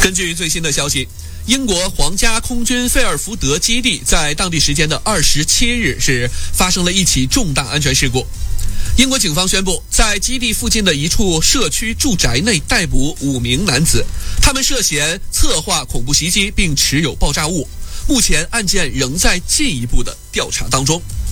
根据最新的消息，英国皇家空军费尔福德基地在当地时间的27日是发生了一起重大安全事故。英国警方宣布，在基地附近的一处社区住宅内逮捕5名男子，他们涉嫌策划恐怖袭击并持有爆炸物。目前案件仍在进一步的调查当中。